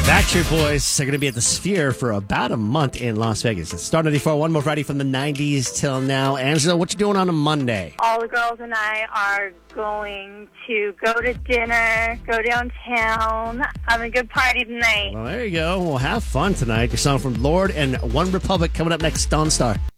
Backstreet Boys are going to be at the Sphere for about a month in Las Vegas. It's Star 94, one more Friday from the 90s till now. Angela, what you doing on a Monday? All the girls and I are going to go to dinner, go downtown, have a good party tonight. Well, there you go. We'll have fun tonight. Your song from Lord and One Republic coming up next, Dawn Star.